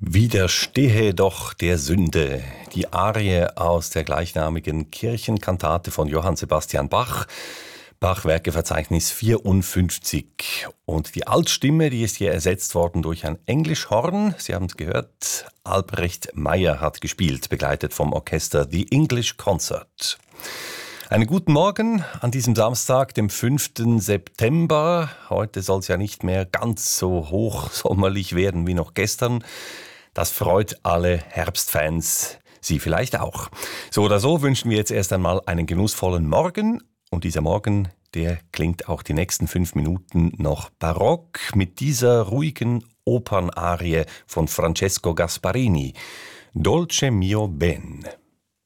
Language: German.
Widerstehe doch der Sünde. Die Arie aus der gleichnamigen Kirchenkantate von Johann Sebastian Bach. Bach-Werkeverzeichnis 54. Und die Altstimme, die ist hier ersetzt worden durch ein Englischhorn. Sie haben es gehört, Albrecht Meyer hat gespielt, begleitet vom Orchester The English Concert. Einen guten Morgen an diesem Samstag, dem 5. September. Heute soll es ja nicht mehr ganz so hochsommerlich werden wie noch gestern. Das freut alle Herbstfans, Sie vielleicht auch. So oder so wünschen wir jetzt erst einmal einen genussvollen Morgen. Und dieser Morgen, der klingt auch die nächsten 5 Minuten noch barock mit dieser ruhigen Opernarie von Francesco Gasparini. Dolce mio ben.